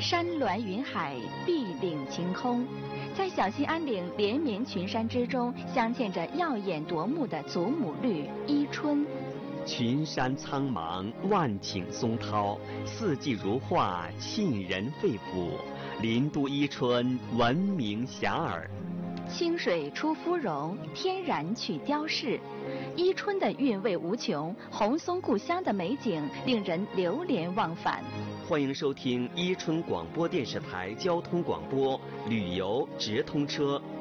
山峦云海，碧岭晴空，在小兴安岭连绵群山之中，镶嵌着耀眼夺目的祖母绿伊春。 群山苍茫，万顷松涛，四季如画，沁人肺腑。林都伊春，闻名遐迩。 清水出芙蓉，天然取雕饰。伊春的韵味无穷，红松故乡的美景令人流连忘返。 欢迎收听伊春广播电视台交通广播旅游直通车。